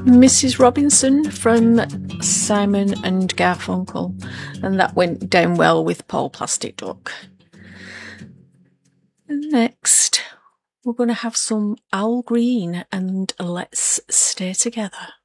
Mrs. Robinson from Simon and Garfunkel, and that went down well with Paul Plastic Duck. Next, we're going to have some Al Green and Let's Stay Together.